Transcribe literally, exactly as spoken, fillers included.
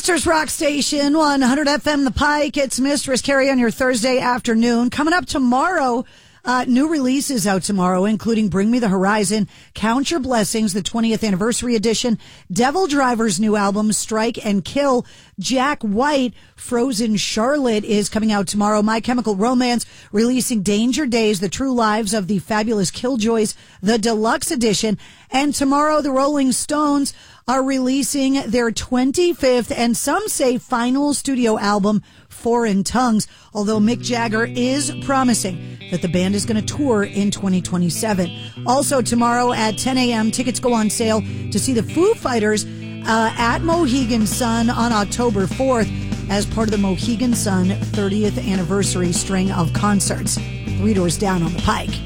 Rochester's Rock Station, one hundred F M The Pike. It's Mistress Carrie on your Thursday afternoon. Coming up tomorrow, uh, new releases out tomorrow, including Bring Me the Horizon, Count Your Blessings, the twentieth anniversary edition, Devil Driver's new album, Strike and Kill, Jack White, Frozen Charlotte is coming out tomorrow, My Chemical Romance releasing Danger Days, The True Lives of the Fabulous Killjoys, the deluxe edition, and tomorrow the Rolling Stones are releasing their twenty-fifth and some say final studio album, Foreign Tongues, although Mick Jagger is promising that the band is going to tour in twenty twenty-seven. Also tomorrow at ten a.m., tickets go on sale to see the Foo Fighters uh, at Mohegan Sun on October fourth as part of the Mohegan Sun thirtieth anniversary string of concerts. Three doors down on the Pike.